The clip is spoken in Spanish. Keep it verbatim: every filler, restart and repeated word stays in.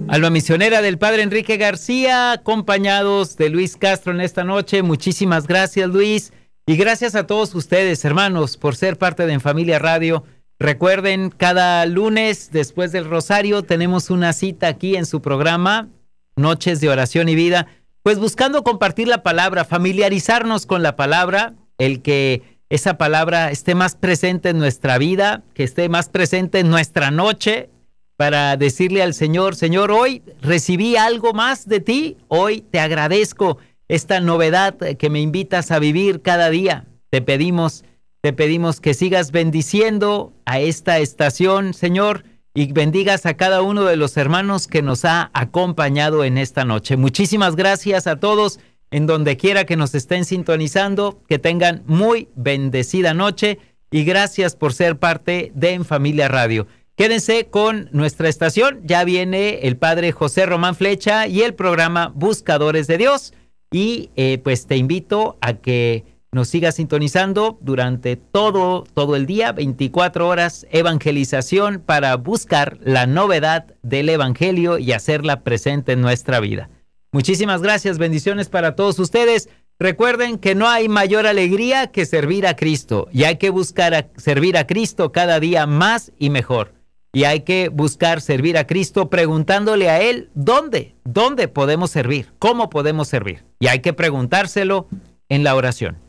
Alma Misionera del Padre Enrique García, acompañados de Luis Castro en esta noche. Muchísimas gracias, Luis. Y gracias a todos ustedes, hermanos, por ser parte de En Familia Radio. Recuerden, cada lunes después del Rosario tenemos una cita aquí en su programa, Noches de Oración y Vida, pues buscando compartir la palabra, familiarizarnos con la palabra, el que esa palabra esté más presente en nuestra vida, que esté más presente en nuestra noche, para decirle al Señor, Señor, hoy recibí algo más de ti, hoy te agradezco esta novedad que me invitas a vivir cada día. Te pedimos, te pedimos que sigas bendiciendo a esta estación, Señor, y bendigas a cada uno de los hermanos que nos ha acompañado en esta noche. Muchísimas gracias a todos, en donde quiera que nos estén sintonizando, que tengan muy bendecida noche y gracias por ser parte de En Familia Radio. Quédense con nuestra estación, ya viene el padre José Román Flecha y el programa Buscadores de Dios. Y eh, pues te invito a que nos sigas sintonizando durante todo, todo el día, veinticuatro horas, evangelización para buscar la novedad del evangelio y hacerla presente en nuestra vida. Muchísimas gracias, bendiciones para todos ustedes. Recuerden que no hay mayor alegría que servir a Cristo y hay que buscar a servir a Cristo cada día más y mejor. Y hay que buscar servir a Cristo preguntándole a Él dónde, dónde podemos servir, cómo podemos servir. Y hay que preguntárselo en la oración.